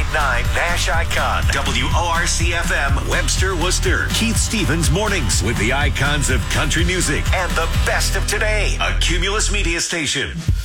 Nash Icon. WORC-FM, Webster, Worcester. Keith Stevens Mornings with the icons of country music and the best of today. A Cumulus Media Station.